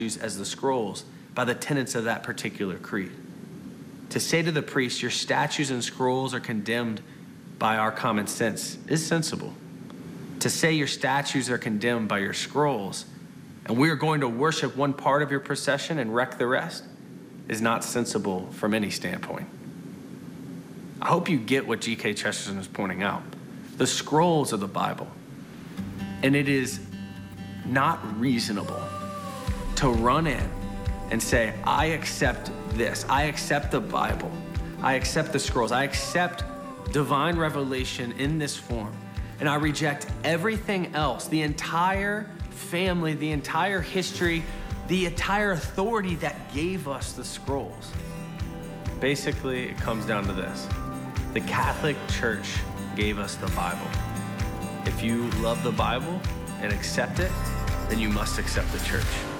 as the scrolls by the tenets of that particular creed. To say to the priest, your statues and scrolls are condemned by our common sense is sensible. To say your statues are condemned by your scrolls, and we are going to worship one part of your procession and wreck the rest, is not sensible from any standpoint. I hope you get what G.K. Chesterton is pointing out. The scrolls of the Bible. And it is not reasonable to run in and say, I accept this. I accept the Bible. I accept the scrolls. I accept divine revelation in this form. And I reject everything else, the entire family, the entire history, the entire authority that gave us the scrolls. Basically, it comes down to this. The Catholic Church gave us the Bible. If you love the Bible and accept it, then you must accept the church.